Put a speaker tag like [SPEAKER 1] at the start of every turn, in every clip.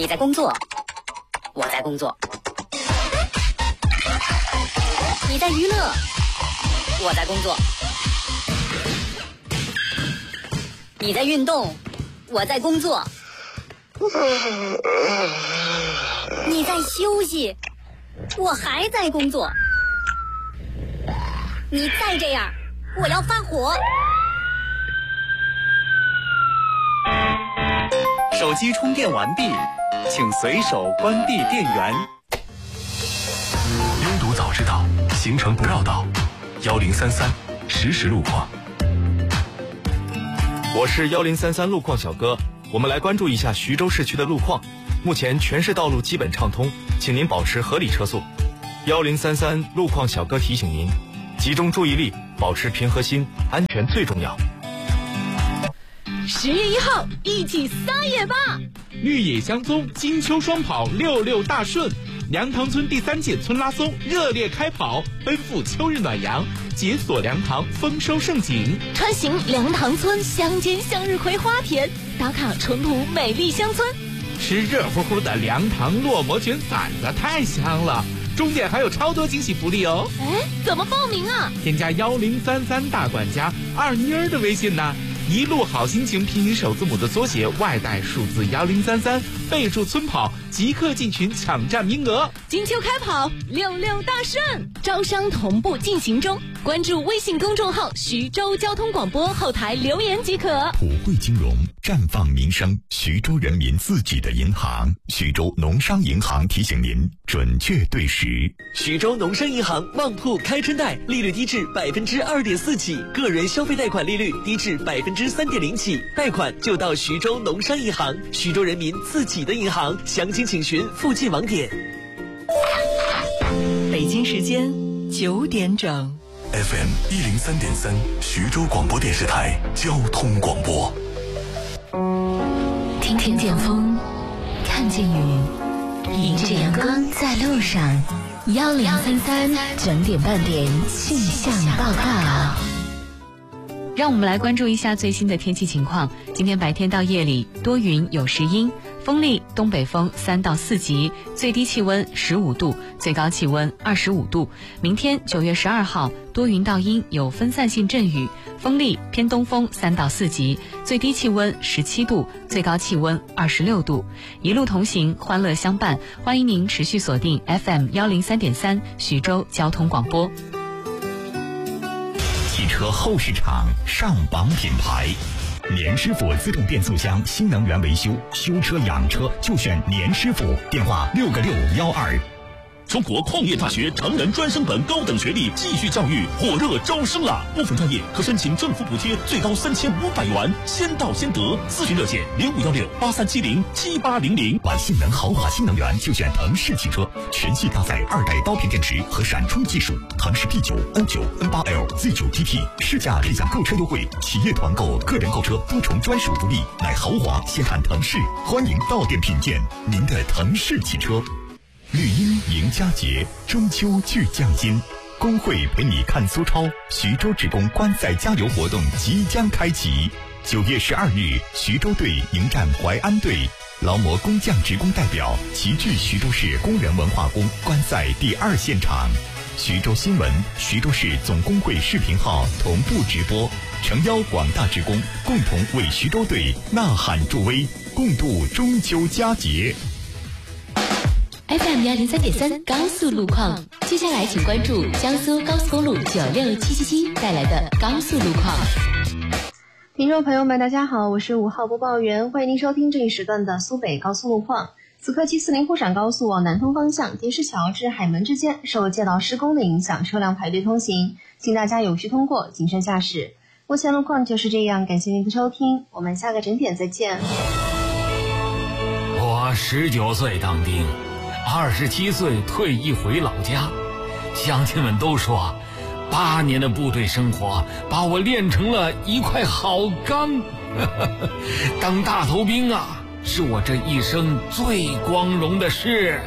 [SPEAKER 1] 你在工作，我在工作；你在娱乐，我在工作；你在运动，我在工作；你在休息，我还在工作。你再这样，我要发火。
[SPEAKER 2] 手机充电完毕，请随手关闭电源。
[SPEAKER 3] 拥堵早知道，行程不绕道。1033实时路况。
[SPEAKER 4] 我是1033路况小哥，我们来关注一下徐州市区的路况。目前全市道路基本畅通，请您保持合理车速。1033路况小哥提醒您，集中注意力，保持平和心，安全最重要。
[SPEAKER 5] 10月1号，一起撒野吧！
[SPEAKER 6] 绿野香踪，金秋双跑66大顺，粮塘村第3届村拉松热烈开跑，奔赴秋日暖阳，解锁粮塘丰收盛景。
[SPEAKER 5] 穿行粮塘村乡间向日葵花田，打卡淳朴美丽乡村。
[SPEAKER 6] 吃热乎乎的粮塘烙馍卷馓子太香了，中间还有超多惊喜福利哦！
[SPEAKER 5] 哎，怎么报名啊？
[SPEAKER 6] 添加1033大管家二妮儿的微信呢？一路好心情拼音首字母的缩写，外带数字1033，备注村跑，即刻进群抢占名额。
[SPEAKER 5] 金秋开跑，66大顺，招商同步进行中。关注微信公众号徐州交通广播，后台留言即可。
[SPEAKER 7] 普惠金融，绽放民生，徐州人民自己的银行。徐州农商银行提醒您，准确对时。
[SPEAKER 8] 徐州农商银行旺铺开春贷，利率低至2.4%起，个人消费贷款利率低至3.0%起，贷款就到徐州农商银行，徐州人民自己的银行。详情请询附近网点。
[SPEAKER 9] 北京时间9点整。
[SPEAKER 3] FM 103.3，徐州广播电视台交通广播。
[SPEAKER 5] 听见风，看见雨，迎着阳光在路上。1033整点半点气象报告。
[SPEAKER 10] 让我们来关注一下最新的天气情况。今天白天到夜里多云有时阴，风力东北风3到4级，最低气温15度，最高气温25度。明天9月12号多云到阴，有分散性阵雨，风力偏东风3到4级，最低气温17度，最高气温26度。一路同行，欢乐相伴，欢迎您持续锁定 FM 103.3徐州交通广播。
[SPEAKER 7] 汽车后市场上榜品牌，年师傅自动变速箱新能源维修，修车养车就选年师傅，电话6个612。
[SPEAKER 11] 中国矿业大学成人专升本高等学历继续教育火热招生了，部分专业可申请政府补贴，最高3500元，先到先得。咨询热线051683707800。
[SPEAKER 7] 玩性能豪华新能源就选腾势汽车，全系搭载2代刀片电池和闪充技术，腾势 P9、N9、N8L、Z9 TT，试驾立享购车优惠，企业团购、个人购车多重专属福利，乃豪华先看腾势，欢迎到店品鉴您的腾势汽车。绿茵迎佳节，中秋聚匠心，工会陪你看苏超，徐州职工观赛加油活动即将开启。9月12日，徐州队迎战淮安队，劳模工匠职工代表齐聚徐州市工人文化宫观赛第2现场。徐州新闻、徐州市总工会视频号同步直播，诚邀广大职工共同为徐州队呐喊助威，共度中秋佳节。
[SPEAKER 5] FM 103.3高速路况，接下来请关注江苏高速公路96777带来的高速路况。
[SPEAKER 12] 听众朋友们，大家好，我是5号播报员，欢迎您收听这一时段的苏北高速路况。此刻740沪陕高速往南通方向叠石桥至海门之间受街道施工的影响，车辆排队通行，请大家有序通过，谨慎驾驶。目前路况就是这样，感谢您的收听，我们下个整点再见。
[SPEAKER 13] 我19岁当兵，27岁退役回老家，乡亲们都说8年的部队生活把我练成了一块好钢。当大头兵啊，是我这一生最光荣的事。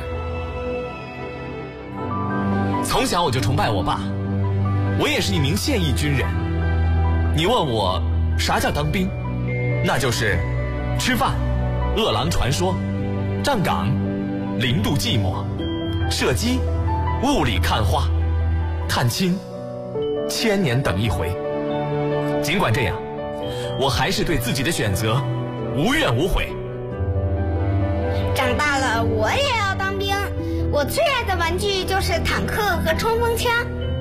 [SPEAKER 2] 从小我就崇拜我爸，我也是一名现役军人。你问我啥叫当兵，那就是吃饭、饿狼传说、 站岗0度寂寞，射击雾里看花，探亲1000年等一回。尽管这样，我还是对自己的选择无怨无悔。
[SPEAKER 1] 长大了我也要当兵，我最爱的玩具就是坦克和冲锋枪。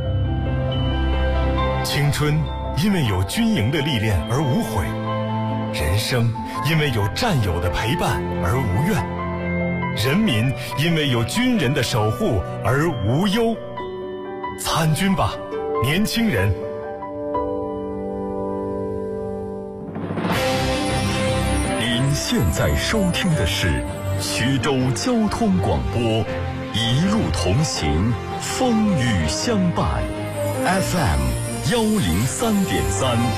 [SPEAKER 7] 青春因为有军营的历练而无悔，人生因为有战友的陪伴而无怨，人民因为有军人的守护而无忧。参军吧，年轻人！
[SPEAKER 3] 您现在收听的是徐州交通广播，一路同行，风雨相伴，FM103.3。